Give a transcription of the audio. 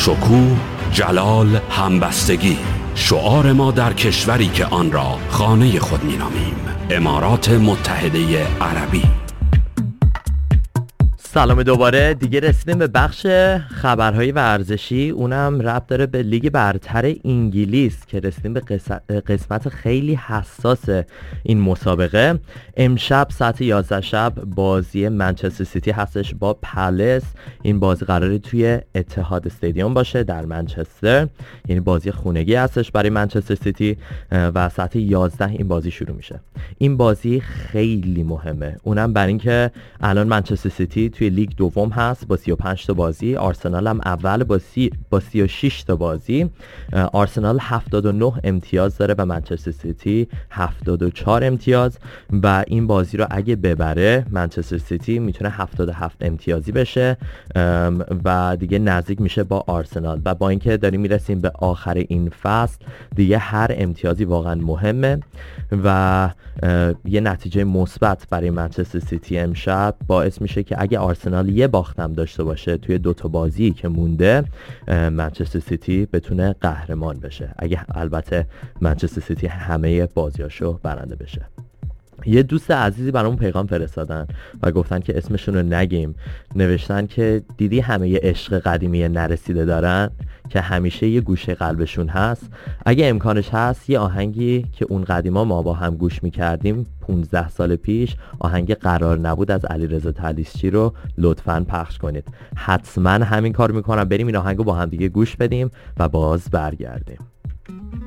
شکوه، جلال، همبستگی، شعار ما در کشوری که آن را خانه خود می‌نامیم، امارات متحده عربی. سلام دوباره. دیگه رسیدیم به بخش خبرهای ورزشی، اونم ربط داره به لیگ برتر انگلیس که رسیدیم به قسمت خیلی حساس این مسابقه. امشب ساعت 11 شب بازی منچستر سیتی هستش با پلس. این بازی قراره توی اتحاد استادیوم باشه در منچستر، یعنی بازی خونگی هستش برای منچستر سیتی و ساعت 11 این بازی شروع میشه. این بازی خیلی مهمه، اونم برای اینکه الان منچستر سیتی توی لیگ دوم هست با 35 تا بازی، آرسنال هم اول با 36 تا بازی. آرسنال 79 امتیاز داره و منچستر سیتی 74 امتیاز و این بازی رو اگه ببره منچستر سیتی میتونه 77 امتیازی بشه و دیگه نزدیک میشه با آرسنال. و با اینکه داریم میرسیم به آخر این فصل دیگه هر امتیازی واقعا مهمه و یه نتیجه مثبت برای منچستر سیتی امشب باعث میشه که اگه آرسنال یه باختم داشته باشه توی 2 تا بازی که مونده، منچستر سیتی بتونه قهرمان بشه، اگه البته منچستر سیتی همه بازیاشو برنده بشه. یه دوست عزیزی برامون پیغام فرستادن و گفتن که اسمشون رو نگیم. نوشتن که دیدی همه یه عشق قدیمی نرسیده دارن که همیشه یه گوشه قلبشون هست. اگه امکانش هست یه آهنگی که اون قدیما ما با هم گوش میکردیم 15 سال پیش، آهنگ قرار نبود از علیرضا طلیسچی رو لطفاً پخش کنید. حتما همین کار میکنم، بریم این آهنگو با هم دیگه گوش بدیم و باز برگردیم.